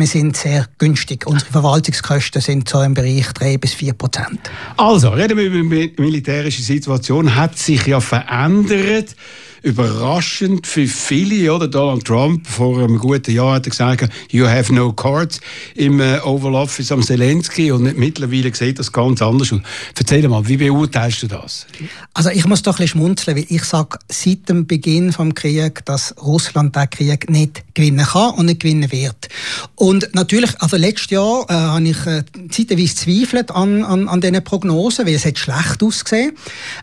wir sind sehr günstig. Unsere Verwaltungskosten sind so im Bereich 3-4%. Also, reden wir über die militärische Situation. Hat sich ja verändert. Überraschend für viele, oder? Donald Trump vor einem guten Jahr hat er gesagt, you have no cards im Oval Office am Zelensky, und mittlerweile sieht das ganz anders aus. Erzähl mal, wie beurteilst du das? Also ich muss doch ein bisschen schmunzeln, weil ich sage seit dem Beginn des Krieges, dass Russland den Krieg nicht gewinnen kann und nicht gewinnen wird. Und natürlich, also letztes Jahr habe ich zeitweise zweifelt an diesen Prognosen, weil es hat schlecht ausgesehen.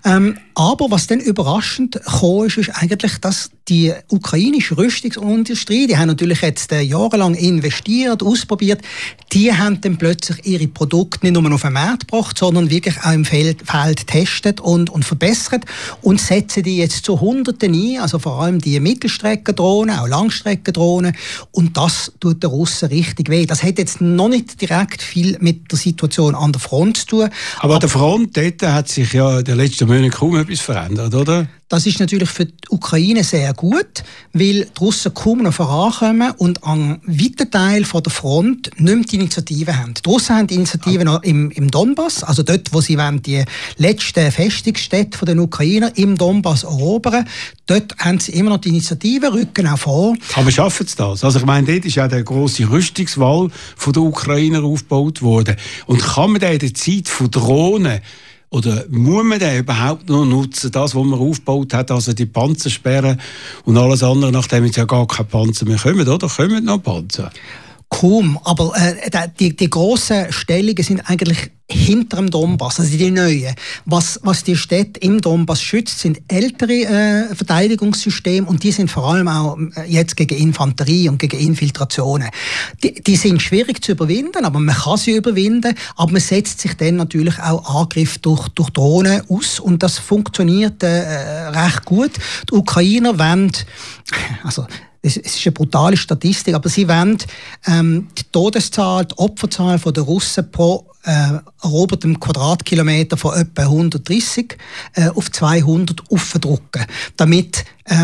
Aber was dann überraschend kam, ist eigentlich, dass die ukrainische Rüstungsindustrie, die haben natürlich jetzt jahrelang investiert, ausprobiert, die haben dann plötzlich ihre Produkte nicht nur auf den Markt gebracht, sondern wirklich auch im Feld getestet und verbessert und setzen die jetzt zu Hunderten ein, also vor allem die Mittelstreckendrohnen, auch Langstreckendrohnen, und das tut den Russen richtig weh. Das hat jetzt noch nicht direkt viel mit der Situation an der Front zu tun. Aber an der Front dort hat sich ja in den letzten Monaten kaum etwas verändert, oder? Das ist natürlich für die Ukraine sehr gut, weil die Russen kaum noch vorankommen und an weiten Teilen der Front nicht mehr die Initiative haben. Die Russen haben die Initiative noch im Donbass, also dort, wo sie die letzten Festungsstädte der Ukrainer im Donbass erobern. Dort haben sie immer noch die Initiative, rücken auch vor. Aber schaffen sie das? Also ich meine, dort ist ja der grosse Rüstungswall der Ukrainer aufgebaut worden. Und kann man da in der Zeit von Drohnen, oder muss man den überhaupt noch nutzen, das, was man aufgebaut hat, also die Panzersperren und alles andere, nachdem jetzt ja gar keine Panzer mehr kommen, oder? Kommen noch Panzer? Kaum, aber die grossen Stellungen sind eigentlich hinter dem Donbass, also die neuen. Was die Städte im Donbass schützt, sind ältere Verteidigungssysteme, und die sind vor allem auch jetzt gegen Infanterie und gegen Infiltrationen. Die sind schwierig zu überwinden, aber man kann sie überwinden, aber man setzt sich dann natürlich auch Angriffe durch Drohnen aus, und das funktioniert recht gut. Die Ukrainer wollen, also es ist eine brutale Statistik, aber sie wollen die Todeszahl, die Opferzahl der Russen pro erobertem Quadratkilometer von etwa 130 auf 200 aufdrücken, damit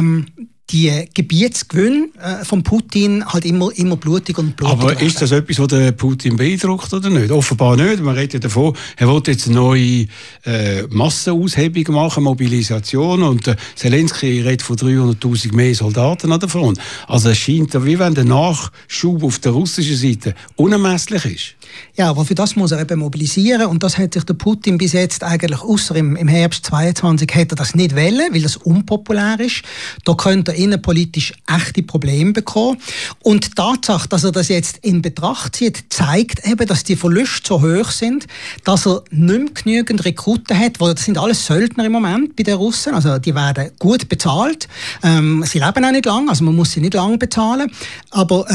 die Gebietsgewinne von Putin halt immer blutiger und blutiger. Aber ist das etwas, was der Putin beeindruckt oder nicht? Offenbar nicht. Man redet ja davon, er will jetzt eine neue Massenaushebung machen, Mobilisation, und Zelensky redet von 300'000 mehr Soldaten an der Front. Also es scheint, wie wenn der Nachschub auf der russischen Seite unermesslich ist. Ja, aber für das muss er eben mobilisieren, und das hat sich der Putin bis jetzt eigentlich, ausser im Herbst 2022, hat er das nicht wollen, weil das unpopulär ist. Da könnte er innenpolitisch echte Probleme bekommen. Und die Tatsache, dass er das jetzt in Betracht zieht, zeigt eben, dass die Verluste so hoch sind, dass er nicht mehr genügend Rekruten hat, weil das sind alles Söldner im Moment bei den Russen, also die werden gut bezahlt. Sie leben auch nicht lang, also man muss sie nicht lang bezahlen, aber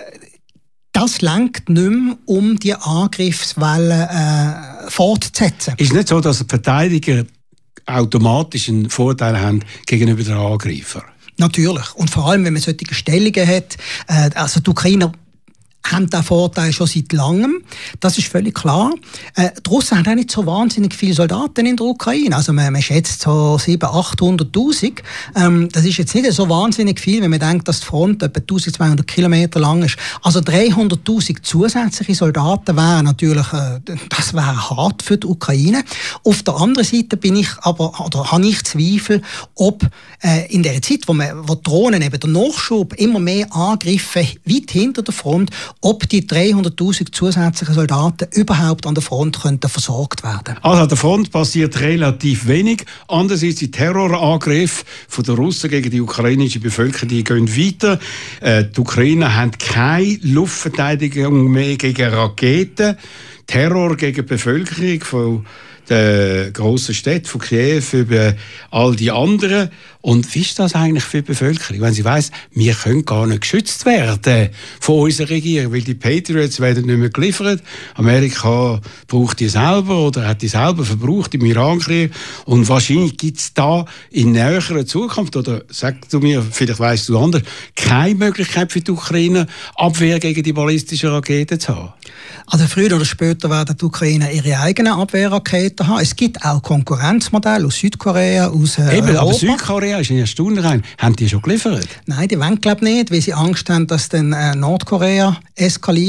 das reicht nicht mehr, um die Angriffswelle fortzusetzen. Ist nicht so, dass die Verteidiger automatisch einen Vorteil haben gegenüber den Angreifern? Natürlich. Und vor allem, wenn man solche Stellungen hat, also die Ukrainer haben diesen Vorteil schon seit langem. Das ist völlig klar. Die Russen haben auch nicht so wahnsinnig viele Soldaten in der Ukraine. Also man schätzt so 700'000, 800'000. Das ist jetzt nicht so wahnsinnig viel, wenn man denkt, dass die Front etwa 1200 Kilometer lang ist. Also 300'000 zusätzliche Soldaten wären natürlich, das wäre hart für die Ukraine. Auf der anderen Seite habe ich Zweifel, ob in der Zeit, wo die Drohnen eben der Nachschub immer mehr Angriffe weit hinter der Front, ob die 300'000 zusätzlichen Soldaten überhaupt an der Front könnten versorgt werden. Also an der Front passiert relativ wenig. Andererseits die Terrorangriffe der Russen gegen die ukrainische Bevölkerung, die gehen weiter. Die Ukrainer haben keine Luftverteidigung mehr gegen Raketen. Terror gegen die Bevölkerung von der grossen Städte, von Kiew über all die anderen. Und wie ist das eigentlich für die Bevölkerung, wenn sie weiss, wir können gar nicht geschützt werden von unserer Regierung, weil die Patriots werden nicht mehr geliefert. Amerika braucht die selber oder hat die selber verbraucht im Irankrieg. Und wahrscheinlich gibt es da in näherer Zukunft, oder sag du mir, vielleicht weißt du anders, keine Möglichkeit für die Ukrainer, Abwehr gegen die ballistischen Raketen zu haben. Also früher oder später werden die Ukrainer ihre eigenen Abwehrraketen haben. Es gibt auch Konkurrenzmodelle aus Südkorea, aus Europa. Aber Südkorea ist in Erstaunlich. Haben die schon geliefert? Nein, die wollen glaube ich nicht, weil sie Angst haben, dass dann Nordkorea eskaliert.